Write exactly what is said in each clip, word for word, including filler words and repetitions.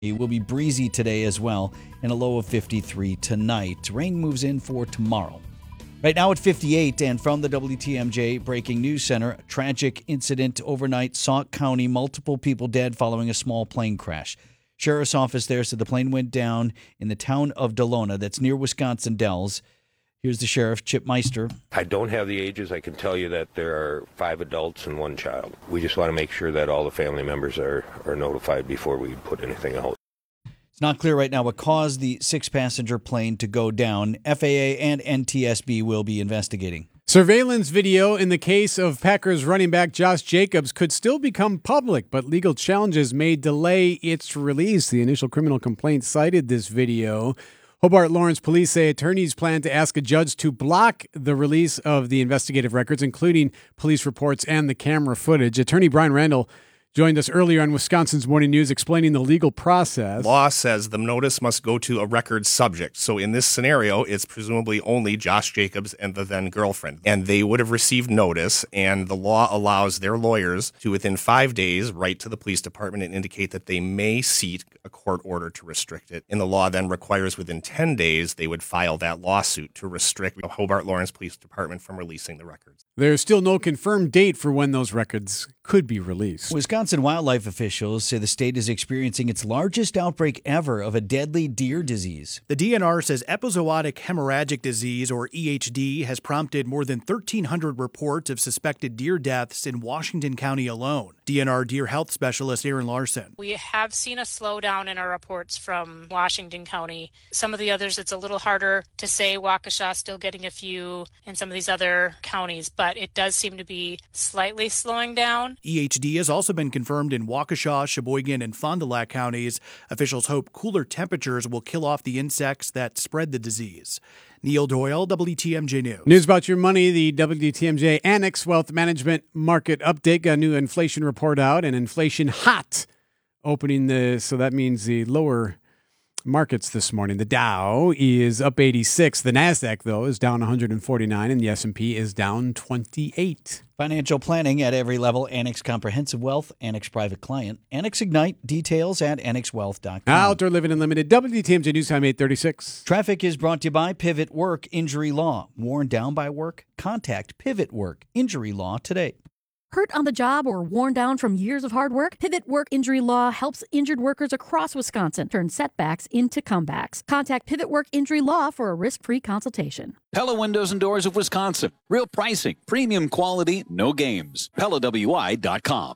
It will be breezy today as well, and a low of fifty-three tonight. Rain moves in for tomorrow. Right now at fifty-eight, and from the W T M J Breaking News Center, a tragic incident overnight, Sauk County, multiple people dead following a small plane crash. Sheriff's office there said the plane went down in the town of Delona, that's near Wisconsin Dells. Here's the sheriff, Chip Meister. I don't have the ages. I can tell you that there are five adults and one child. We just want to make sure that all the family members are, are notified before we put anything out. It's not clear right now what caused the six-passenger plane to go down. F A A and N T S B will be investigating. Surveillance video in the case of Packers running back Josh Jacobs could still become public, but legal challenges may delay its release. The initial criminal complaint cited this video. Hobart Lawrence police say attorneys plan to ask a judge to block the release of the investigative records, including police reports and the camera footage. Attorney Brian Randall joined us earlier on Wisconsin's Morning News explaining the legal process. Law says the notice must go to a record subject. So in this scenario, it's presumably only Josh Jacobs and the then girlfriend. And they would have received notice, and the law allows their lawyers to, within five days, write to the police department and indicate that they may seek a court order to restrict it. And the law then requires within ten days they would file that lawsuit to restrict the Hobart Lawrence Police Department from releasing the records. There's still no confirmed date for when those records could be released. Wisconsin wildlife officials say the state is experiencing its largest outbreak ever of a deadly deer disease. The D N R says epizootic hemorrhagic disease, or E H D, has prompted more than thirteen hundred reports of suspected deer deaths in Washington County alone. D N R deer health specialist Aaron Larson. We have seen a slowdown in our reports from Washington County. Some of the others, it's a little harder to say. Waukesha still getting a few, and some of these other counties, but it does seem to be slightly slowing down. E H D has also been confirmed in Waukesha, Sheboygan, and Fond du Lac counties. Officials hope cooler temperatures will kill off the insects that spread the disease. Neil Doyle, W T M J News. News about your money. The W T M J Annex Wealth Management Market Update got a new inflation report out, and inflation hot opening the, so that means the lower markets this morning. The Dow is up eighty-six. The NASDAQ, though, is down one hundred forty-nine, and the S and P is down twenty-eight. Financial planning at every level. Annex Comprehensive Wealth, Annex Private Client, Annex Ignite. Details at annex wealth dot com. Outdoor Living Unlimited. W T M J News Time eight thirty-six. Traffic is brought to you by Pivot Work Injury Law. Worn down by work? Contact Pivot Work Injury Law today. Hurt on the job or worn down from years of hard work? Pivot Work Injury Law helps injured workers across Wisconsin turn setbacks into comebacks. Contact Pivot Work Injury Law for a risk-free consultation. Pella Windows and Doors of Wisconsin. Real pricing, premium quality, no games. Pella W I dot com.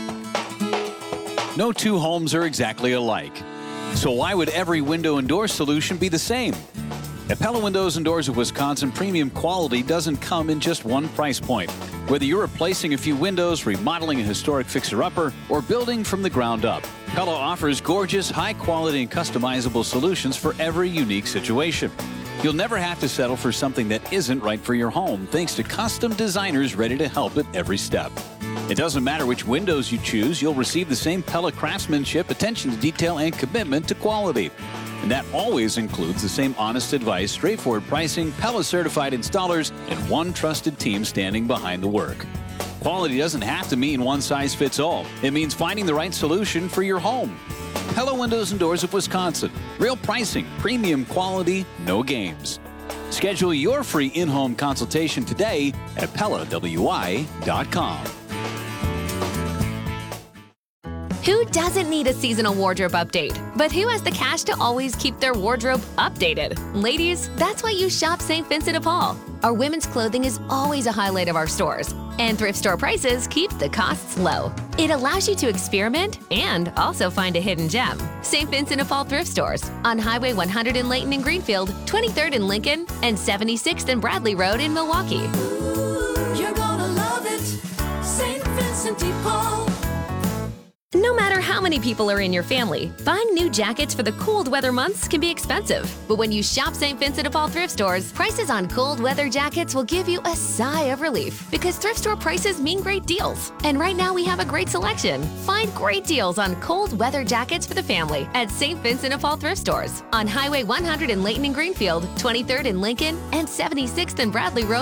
No two homes are exactly alike. So why would every window and door solution be the same? At Pella Windows and Doors of Wisconsin, premium quality doesn't come in just one price point. Whether you're replacing a few windows, remodeling a historic fixer-upper, or building from the ground up, Pella offers gorgeous, high-quality, and customizable solutions for every unique situation. You'll never have to settle for something that isn't right for your home, thanks to custom designers ready to help at every step. It doesn't matter which windows you choose, you'll receive the same Pella craftsmanship, attention to detail, and commitment to quality. And that always includes the same honest advice, straightforward pricing, Pella-certified installers, and one trusted team standing behind the work. Quality doesn't have to mean one size fits all. It means finding the right solution for your home. Pella Windows and Doors of Wisconsin. Real pricing, premium quality, no games. Schedule your free in-home consultation today at Pella W I dot com. Who doesn't need a seasonal wardrobe update? But who has the cash to always keep their wardrobe updated? Ladies, that's why you shop Saint Vincent de Paul. Our women's clothing is always a highlight of our stores, and thrift store prices keep the costs low. It allows you to experiment and also find a hidden gem. Saint Vincent de Paul thrift stores on Highway one hundred in Layton and Greenfield, twenty-third in Lincoln, and seventy-sixth and Bradley Road in Milwaukee. Ooh, you're gonna love it, Saint Vincent de Paul. No matter how many people are in your family, buying new jackets for the cold weather months can be expensive. But when you shop Saint Vincent de Paul thrift stores, prices on cold weather jackets will give you a sigh of relief because thrift store prices mean great deals. And right now we have a great selection. Find great deals on cold weather jackets for the family at Saint Vincent de Paul thrift stores on Highway one hundred in Layton and Greenfield, twenty-third in Lincoln, and seventy-sixth and Bradley Road.